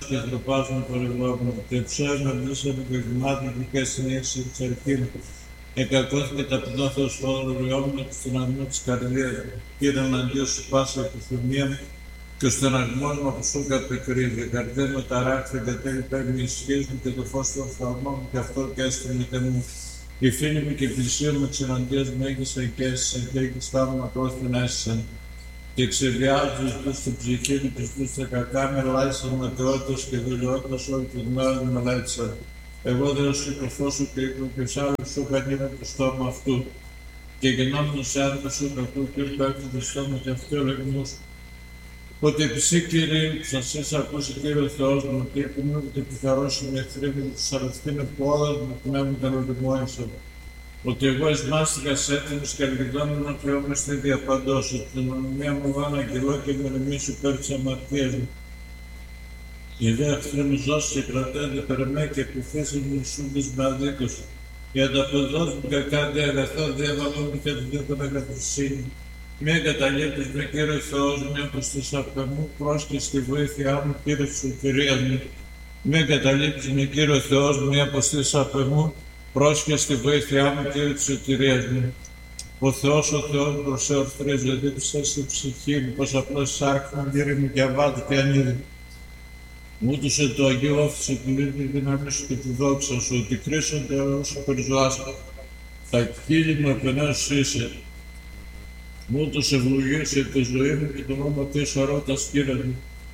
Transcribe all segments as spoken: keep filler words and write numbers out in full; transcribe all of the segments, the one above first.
και τροπάζουν το ρευόμενο. Και ψώμα βλήσαμε το γυμάτιο και συνέχισε της αρχήν. Εκακώθηκε ταπεινό Θεός φόδρο ριόμενο και στον αγμό της καρδίας μου. Κύριε εναντίον σου πάσα επιθυμία μου και ο στεναγμός μου από σου κατεκρύβει. Η καρδιά μου ταράχθη και τέλει παίρνει ισχύς μου και το φως του οφθαλμού μου και αυτό και έστειλε μου. Οι φίλοι μου και οι πλησίοι μου εξεναντίας μου έγισαν και έσυσαν και έγιστά μου ακρόθεν έσυσαν. Και ξεδιάζω τους δους στην ψυχή μου, τους δους στα κακά με ελάχισαν ματαιότητας και δουλειότητας όλη την μέρα μου μελέτησαν. Εγώ δεν σου το φως σου και ήκνο και σ' άλλους σου κανείμαι το στόμα αυτού. Και γεννόμουν σε άνθρωπο σου κακού και ήρθα έρθει το στόμα και αυτό έλεγμο σου. Ότι επισή Κύριε που σας είσαι ακούσει Κύριε Θεός μου, ότι ήμουν ότι επιθαρώσουν οι εχθροί μου, τους αλευθύνε που όλα μου πνεύμουν τον οριμόησαν. Ότι εγώ εσμάστηκα σε έτοιμους και ελπιδόμουν ότι όμως στη διαπαντός, ότι την ονομία μου βάνω αγγελώ και με ρεμίσω υπέρ της αμαρτίας μου. Η δε εχθροί μου ζώσει και κρατένται περμέ και επιθέσεις μου ισούντες με αδίκως. Οι ανταποδόσεις μου κακάντε αγαθά διαβαλούν και δεν τον αγαθρυσύνη. Μη εγκαταλείπεις με Κύριε Θεός μου, όπως της απεμού πρόσχε στη βοήθειά μου, Κύριε της σωτηρίας μου. Μη εγκαταλείπεις με Κύριε Θεός μου, όπως της απεμού πρόσχε στη βοήθειά μου, Κύριε της σωτηρίας μου. Ο Θεός, ο Θεός προσεορθρίζει, δίδυσα στη ψυχή μου, πως απλώς σάρκναν, Κύριε μου, και αβάτη και ανίδη. Μου ούτωσε το Αγίο όφησε του λίγη δύναμη σου και τη δόξα σου, ότι κρίσονται όσο περιζωάς. Τα χείλη μου επενέως είσαι. Μου ούτως ευλογήσε τη ζωή μου και το όνομα της ορότας Κύριε μου.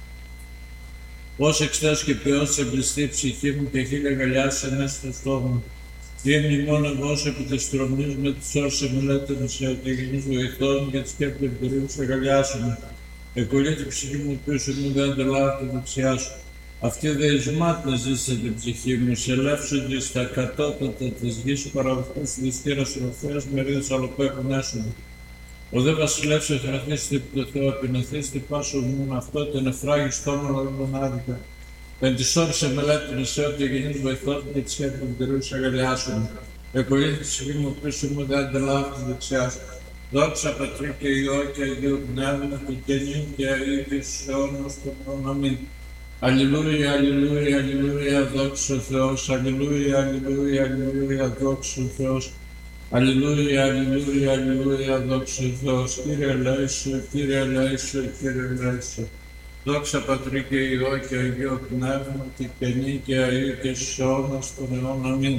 Ως εξτάς και ποιός εμπληστεί η ψυχή μου και χίλια γαλιάσε μέσα στο στόμα μου. Τι μνημόν εγώ ως επί της τρομής με τις όρσες μελέτες σε ότι γίνεις βοηθός μου και τις σκέπτες ευκαιρίου σε γαλιάσε μου. Εκκολλεί την ψυχή μου πίσω μου δεν αντελάβει τη δεξιά σου. Αυτή δε εις μάτια ζήσε την ψυχή μου, σε ελεύσονται στα κατώτατα της γης παραδοχούς της θύρας ροφέας μερίδες αλλοπέχουν έσοδο. Ο δε βασιλεύς εθραθίστη επί το Θεό, επινεθίστη πάσο μου αυτό τον εφράγει στόμα όλων άδικα. Εν της όρης εμελέτην σε ότι γεννής βοηθός μου και τη σχέση του καιρού σε αγαλιάσουν. Εκκολλεί τη ψυχή μου πίσω μου δεν αντελάβει τη δεξιά σου. Δόξα Πατρί και Υιό και Αγίου Πνεύμα και καινή και αείδης σε όνος των ονομήν. Αλληλούια, αλληλούια, αλληλούια, δόξα ο Θεός, αλληλούια, αλληλούια, αλληλούια, δόξα ο Θεός. Αλληλούια, αλληλούια, αλληλούια, δόξα ο Θεός. Κύριε ελέησο, Κύριε ελέησο, Κύριε ελέησο. Δόξα Πατρί και Υιό και Αγίο Πνεύμα και καινή και αείδη και σε όνος των αιώνων. Αμήν.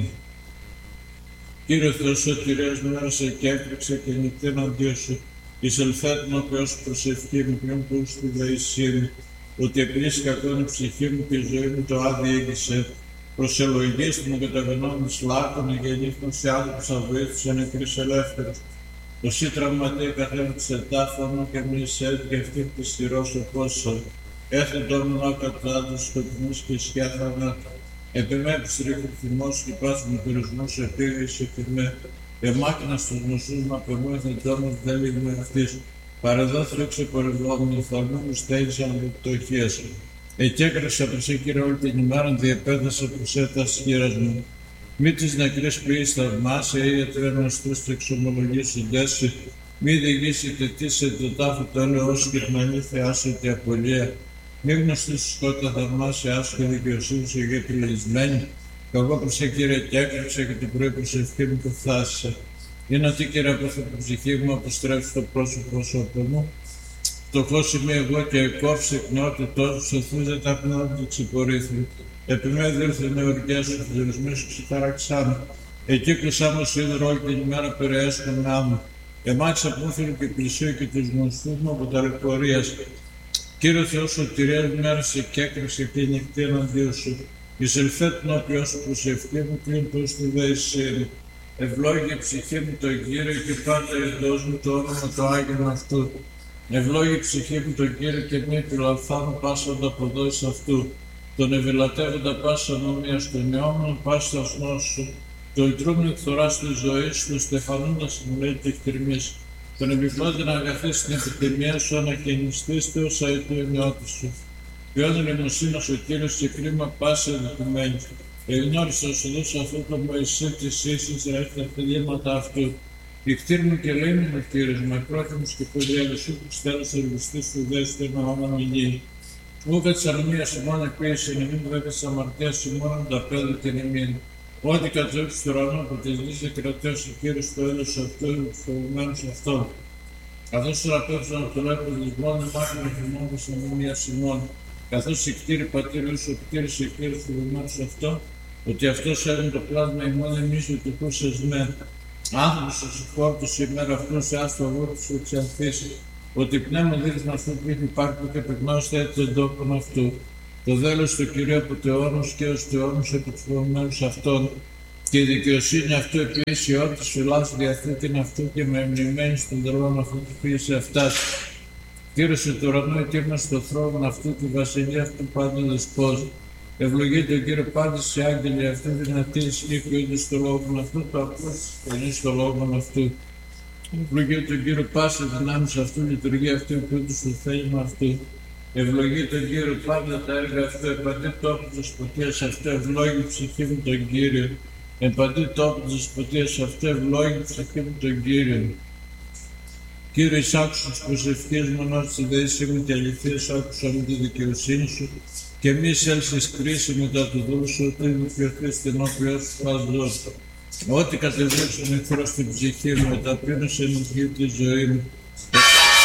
Κύριε Θεός, σωτηρίας μου έρασε και έκρηξε και νυχτήν αντίον σου. Εισελθέτουν ο Θεός προσευχή μου ποιον που στη δεησύνη. Ότι επίσης κακόν η ψυχή μου και η ζωή μου το άδει έγγισε. Προσελογίστη μου καταβαινόμενος λάκων, εγεννήθων σε άνθρωπους αβοήθους, ενεκρής ελεύθερος. Το σύ τραυματεί καθένα της ετάφωνο και μη εισέλθει και αυτή της στηρός ο πόσο. Έθεν το όνομα κατάδους σκοτεινούς και σκιά θανάτου. Επιμέπεις ρίχνει θυμός και πας μου τουρισμός επίγησε τιμέ. Εμάκινα στους νοσούς μου από εμού εθεντόμως δεν λίγμαι αυτής. Παρεδόθρεξε ξεπορευόμενοι φθαρμένου στέγησαν από πτωχίες. Εκέκραξα προς Κύριε όλη την ημέρα, διεπέδασα προς έτας χείρας μου. Μη τις νεκρές ποιείς θαυμάσαι ή ατρένωστούς το εξομολογήσοντες, μη διηγήσετε τι σε το τάφο το έλεος και την αλήθεια άσωτη απολία. Μη γνωστούς σκότα θαυμάσαι άσχη δικαιοσύνη σε γεπιλισμένη. Καγώ προς Κύριε και έκραξα και την πρωί προσευχή μου που φτάσισα. Είναι ότι Κύριε από την ψυχή μου αποστρέψει το πρόσωπο πρόσωπο μου. Φτωχός είμαι εγώ και εκόψε εκνεώτη τόσο σωθούσε τα πνεύματα του ξυπορήθρου. Επιμέδει ήρθε νεωρικές σου φιλισμούς σου ξεταραξάμε. Εκύκλωσά μου σίδερο όλη την ημέρα περιέσκονά μου. Εμάξα πούθυρου και πλησίου και τους γνωστούς μου από τα λεωφορείας. Κύριε Θεός, σωτηρίας μου έρασε και έκραξε και νυχτή εναντίον σου. Εισελθέτουν όποιον σου προσευχή μου πλην του στη δεησύνη. Ευλόγη η ψυχή μου το Κύριο και πάντα εντός μου το όνομα το Άγιον αυτού. Ευλόγη η ψυχή μου το Κύριο και μη επιλαμβάνω πάσα ανταποδόσεις αυτού. Τον ευηλατεύοντα πάσα νομία στον αιώνα, πάσα ασνός σου. Το ιτρούμενο εκθοράς της ζωής του, στεφανούντας την λέει τη χτυρμής. Τον επιπλώτη αγαθή στην επιτιμία σου, ανακαινιστής Θεός αετού ενιώτης σου. Ποιόν νοημοσύνος ο Κύριος και κρίμα πάσα εδικουμένη. Εγνώρισα σου δώσω αυτό το Μωυσή της ίσης έρθει τα θελήματα αυτού. Η κτήρ μου και λέει μου, Κύριος, με πρόθυμους και ποδιαλυσού που στέλνεις ελβιστής σου δέστε με όνομα μιλή. Ούκε της αρμίας ημών εκποίησεν ημίν, βέβαια της αμαρτίας ημών τα πέδωκεν ημίν. Ό,τι κατζεύξει του ουρανού που της λύσει κρατέως ο Κύριος το έλος αυτού και τους φοβημένους αυτών. Καθώς θεραπεύσαν από το λέπος λυσμών, εμάχουν ημών της αμαρτίας ημών. Καθώς εκτήρη πατήριος, ο κτήρης εκτήρης φοβημένους αυτών, ότι αυτός έχουν το πλάσμα ημών εμείς ο τυχούς εσμέν. Άνθρωπος ο συγχώρτος ημέρα αυτού σε άσφαγό τους εξανθήσει, ότι πνεύμα δείχνει αυτού που έχει υπάρχει και πυκνώστε έτσι τον τόπον αυτού. Το δέλος του Κυρίου από το αιώνος και ως το αιώνος από τους φοβημένους αυτών, και η δικαιοσύνη αυτού επίσης η όρτης φυλάς διαθέτην αυτού και με μνημένη στον δρόμο αυτού του φύση αυτάς. Κύρωσε το ουρανό ετοίμασε το θρόνο αυτού τη βασιλεία αυτού πάντα δεσπόζει. Ευλογείται ο Κύριο πάντα σε άγγελοι αυτού δυνατή ισχύ που είναι στο λόγο αυτού, το ακούσει είναι στο λόγο αυτού. Ευλογείται ο Κύριο πάσα δυνάμεις αυτού, λειτουργεί αυτή που είναι στο θέλημα αυτού. Ευλογείται ο Κύριο πάντα τα έργα αυτού, επαντή τόπου της ποτίας αυτού, ευλόγη ψυχή μου τον Κύριο. Επαντή τόπου της ποτίας αυτού, ευλόγη ψυχή μου τον Κύριο. Κύριε, άκουσα τις προσευχές μου, ενώ στη δέση μου και αληθείας άκουσα με τη δικαιοσύνη σου, και μη έλσες κρίση μετά του δούλου σου, ότι δικαιωθείς την όποιό σου πας δώσω. Ό,τι κατεβούσε νεκρό στην ψυχή μου, ταπείνωσε ενεργεί τη ζωή μου.